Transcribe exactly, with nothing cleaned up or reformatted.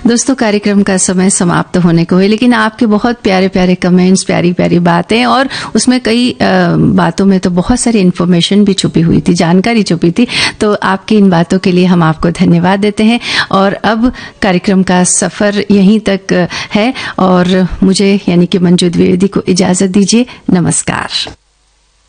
दोस्तों, कार्यक्रम का समय समाप्त होने को है, लेकिन आपके बहुत प्यारे प्यारे कमेंट्स, प्यारी प्यारी बातें, और उसमें कई बातों में तो बहुत सारी इन्फॉर्मेशन भी छुपी हुई थी, जानकारी छुपी थी। तो आपकी इन बातों के लिए हम आपको धन्यवाद देते हैं। और अब कार्यक्रम का सफर यहीं तक है और मुझे यानी कि मंजू द्विवेदी को इजाजत दीजिए। नमस्कार।